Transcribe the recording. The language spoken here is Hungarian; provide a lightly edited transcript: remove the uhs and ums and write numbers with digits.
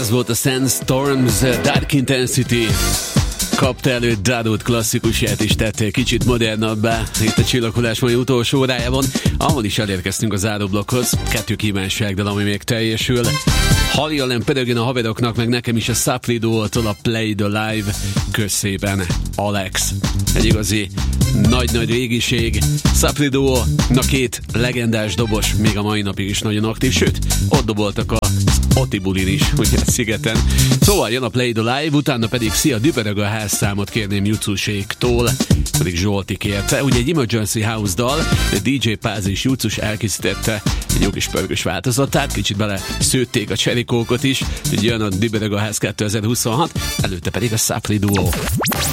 Ez volt a Sandstorms, Dark Intensity. Kapta elő Dadót klasszikusját is tettél kicsit modernabbá itt a Csillaghullás mai utolsó órájában, ahol is elérkeztünk a záróblokkhoz. 2 kívánságdal, ami még teljesül. Halljalen pörögjön a haveroknak, meg nekem is a Sapridótól a Play the Live. Köszében Alex. Egy igazi nagy-nagy régiség. Sapridó, na 2 legendás dobos, még a mai napig is nagyon aktív, sőt, ott doboltak az Otibulin is, ugye a szigeten. Szóval jön a Play the Live, utána pedig Szia Dübörög a házszámot kérném Jucuséktól, pedig Zsolti kérte. Ugye egy Emergency House dal, de DJ Páz és Jucus elkészítette egy jó kis pörgős változatát, kicsit bele szőtték a cserikókot is, hogy jön a Dübörög a ház 2026, előtte pedig a Sapridó.